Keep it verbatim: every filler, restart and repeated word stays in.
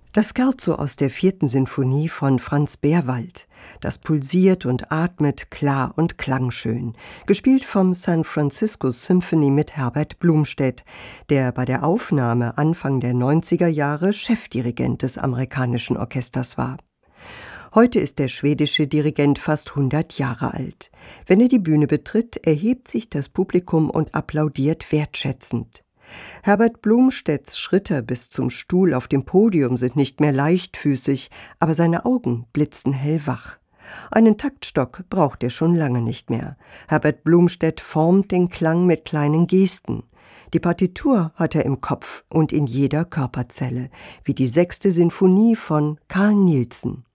Das Scherzo aus der vierten Sinfonie von Franz Berwald. Das pulsiert und atmet klar und klangschön. Gespielt vom San Francisco Symphony mit Herbert Blumstedt, der bei der Aufnahme Anfang der neunziger Jahre Chefdirigent des amerikanischen Orchesters war. Heute ist der schwedische Dirigent fast hundert Jahre alt. Wenn er die Bühne betritt, erhebt sich das Publikum und applaudiert wertschätzend. Herbert Blumstedts Schritte bis zum Stuhl auf dem Podium sind nicht mehr leichtfüßig, aber seine Augen blitzen hellwach. Einen Taktstock braucht er schon lange nicht mehr. Herbert Blumstedt formt den Klang mit kleinen Gesten. Die Partitur hat er im Kopf und in jeder Körperzelle, wie die sechste Sinfonie von Carl Nielsen.